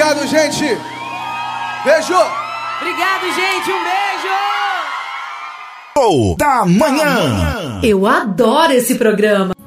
Obrigado, gente. Beijo. Obrigado, gente. Um beijo. Da manhã. Eu adoro esse programa.